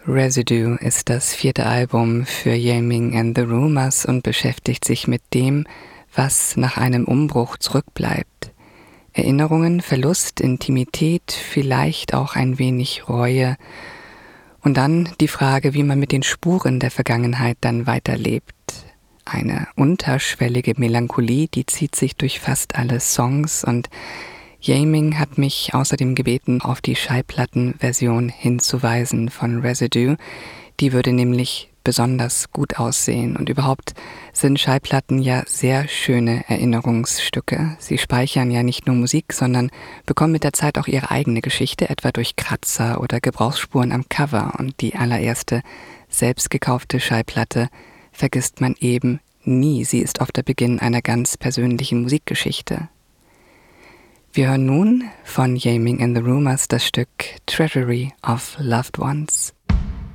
Residue ist das 4. Album für Ye Ming and the Rumours und beschäftigt sich mit dem, was nach einem Umbruch zurückbleibt. Erinnerungen, Verlust, Intimität, vielleicht auch ein wenig Reue. Und dann die Frage, wie man mit den Spuren der Vergangenheit dann weiterlebt. Eine unterschwellige Melancholie, die zieht sich durch fast alle Songs, und Ye Ming hat mich außerdem gebeten, auf die Schallplattenversion hinzuweisen von Residue. Die würde nämlich besonders gut aussehen. Und überhaupt sind Schallplatten ja sehr schöne Erinnerungsstücke. Sie speichern ja nicht nur Musik, sondern bekommen mit der Zeit auch ihre eigene Geschichte, etwa durch Kratzer oder Gebrauchsspuren am Cover. Und die allererste selbst gekaufte Schallplatte vergisst man eben nie. Sie ist oft der Beginn einer ganz persönlichen Musikgeschichte. Wir hören nun von Ye Ming and the Rumours das Stück Treasury of Loved Ones.